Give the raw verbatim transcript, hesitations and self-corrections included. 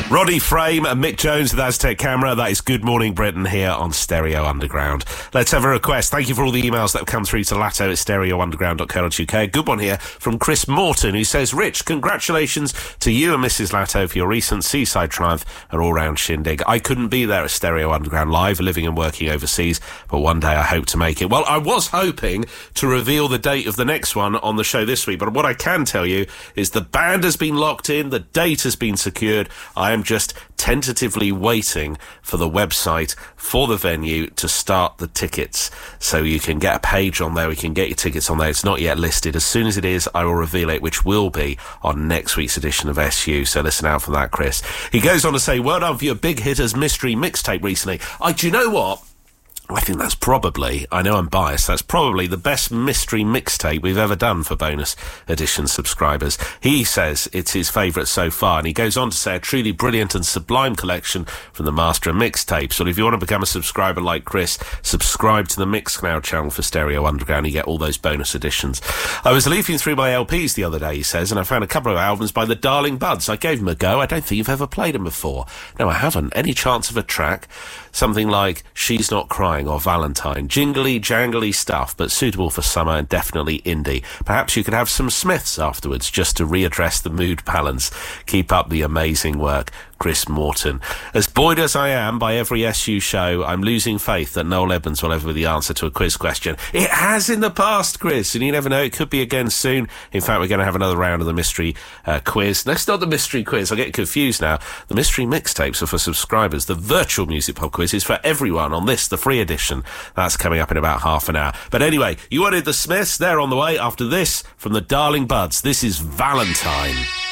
Roddy Frame and Mick Jones with Aztec Camera. That is Good Morning Britain here on Stereo Underground. Let's have a request. Thank you for all the emails that have come through to latto at stereo underground dot co dot uk. A good one here from Chris Morton, who says, Rich, congratulations to you and Missus Latto for your recent seaside triumph and all-round shindig. I couldn't be there at Stereo Underground Live, living and working overseas, but one day I hope to make it. Well, I was hoping to reveal the date of the next one on the show this week, but what I can tell you is the band has been locked in, the date has been secured. I am just tentatively waiting for the website for the venue to start the tickets, so you can get a page on there, we can get your tickets on there. It's not yet listed. As soon as it is, I will reveal it, which will be on next week's edition of S U, so listen out for that, Chris. He goes on to say, well done for your Big Hitters mystery mixtape recently. I, do you know what? I think that's probably, I know I'm biased, that's probably the best mystery mixtape we've ever done for bonus edition subscribers. He says it's his favourite so far, and he goes on to say a truly brilliant and sublime collection from the Master of Mixtapes. So if you want to become a subscriber like Chris, subscribe to the Mixcloud channel for Stereo Underground. You get all those bonus editions. I was leafing through my L Ps the other day, he says, and I found a couple of albums by the Darling Buds. I gave them a go. I don't think you've ever played them before. No, I haven't. Any chance of a track? Something like She's Not Crying or Valentine. Jingly, jangly stuff, but suitable for summer and definitely indie. Perhaps you could have some Smiths afterwards, just to readdress the mood balance. Keep up the amazing work, Chris Morton. As buoyed as I am by every S U show, I'm losing faith that Noel Edmonds will ever be the answer to a quiz question. It has in the past, Chris, and you never know, it could be again soon. In fact, we're going to have another round of the mystery uh, quiz. That's not the mystery quiz, I get confused now. The mystery mixtapes are for subscribers. The virtual music pop quiz is for everyone on this, the free edition. That's coming up in about half an hour. But anyway, you wanted the Smiths, they're on the way after this from the Darling Buds. This is Valentine.